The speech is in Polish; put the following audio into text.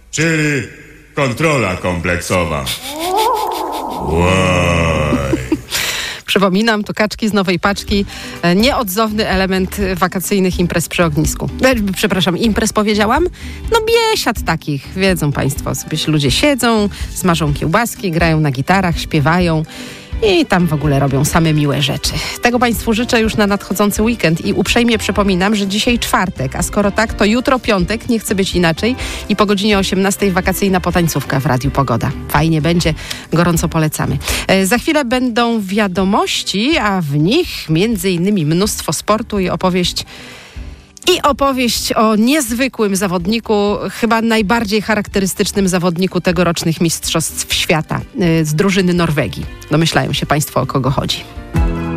czyli kontrola kompleksowa. Łaj. Przypominam, to kaczki z nowej paczki. Nieodzowny element wakacyjnych imprez przy ognisku. Przepraszam, imprez powiedziałam? No biesiad takich, wiedzą państwo. Sobie ludzie siedzą, smażą kiełbaski, grają na gitarach, śpiewają i tam w ogóle robią same miłe rzeczy. Tego państwu życzę już na nadchodzący weekend i uprzejmie przypominam, że dzisiaj czwartek, a skoro tak, to jutro piątek, nie chce być inaczej i po godzinie 18 wakacyjna potańcówka w Radiu Pogoda. Fajnie będzie, gorąco polecamy. Za chwilę będą wiadomości, a w nich między innymi mnóstwo sportu i opowieść o niezwykłym zawodniku, chyba najbardziej charakterystycznym zawodniku tegorocznych Mistrzostw Świata z drużyny Norwegii. Domyślają się państwo, o kogo chodzi.